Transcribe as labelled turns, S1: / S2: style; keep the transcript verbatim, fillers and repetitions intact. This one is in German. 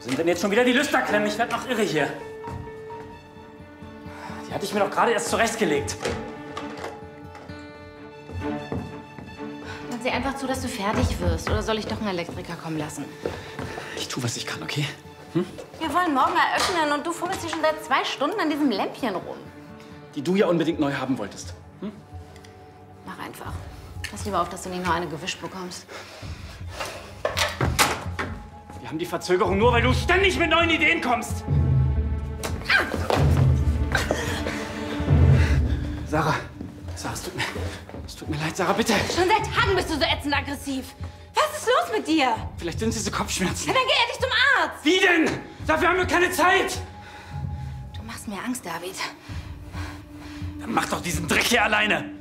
S1: Wo sind denn jetzt schon wieder die Lüsterklemmen? Ich werde noch irre hier. Die hatte ich mir doch gerade erst zurechtgelegt.
S2: Dann sieh einfach zu, dass du fertig wirst. Oder soll ich doch einen Elektriker kommen lassen?
S1: Ich tue, was ich kann, okay? Hm?
S2: Wir wollen morgen eröffnen und du fummelst hier schon seit zwei Stunden an diesem Lämpchen rum.
S1: Die du ja unbedingt neu haben wolltest. Hm?
S2: Mach einfach. Pass lieber auf, dass du nicht noch eine gewischt bekommst.
S1: Wir haben die Verzögerung nur, weil du ständig mit neuen Ideen kommst. Sarah, Sarah, es tut mir, es tut mir leid, Sarah, bitte.
S2: Schon seit Tagen bist du so ätzend aggressiv. Was ist los mit dir?
S1: Vielleicht sind es diese Kopfschmerzen.
S2: Ja, dann geh endlich zum Arzt.
S1: Wie denn? Dafür haben wir keine Zeit.
S2: Du machst mir Angst, David.
S1: Dann mach doch diesen Dreck hier alleine.